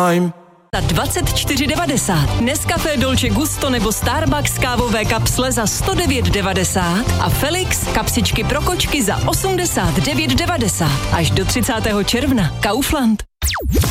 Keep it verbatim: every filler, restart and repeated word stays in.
time. Za dvacet čtyři devadesát. Nescafé Dolce Gusto nebo Starbucks kávové kapsle za sto devět devadesát a Felix kapsičky pro kočky za osmdesát devět devadesát. Až do třicátého června. Kaufland.